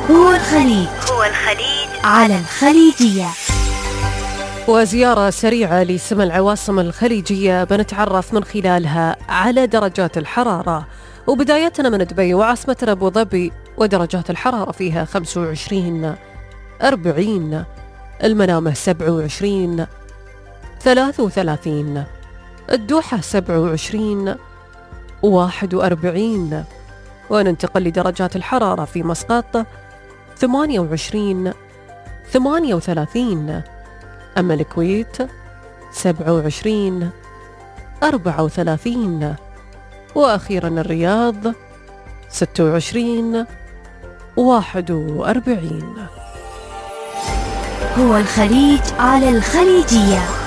هو الخليج على الخليجية. وزيارة سريعة لسما العواصم الخليجية بنتعرف من خلالها على درجات الحرارة، وبدايتنا من دبي وعاصمتنا أبو ظبي، ودرجات الحرارة فيها 25 40، المنامة 27 33، الدوحة 27 41. وننتقل لدرجات الحرارة في مسقط 28 38، أما الكويت 27 34، وأخيرا الرياض 26 41. هو الخليج على الخليجية.